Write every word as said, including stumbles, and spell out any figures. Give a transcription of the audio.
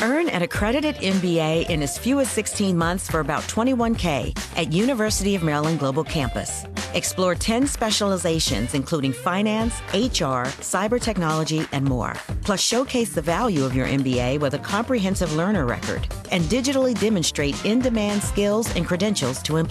Earn an accredited M B A in as few as sixteen months for about twenty-one K at University of Maryland Global Campus. Explore ten specializations, including finance, H R, cyber technology, and more. Plus, showcase the value of your M B A with a comprehensive learner record and digitally demonstrate in-demand skills and credentials to employees.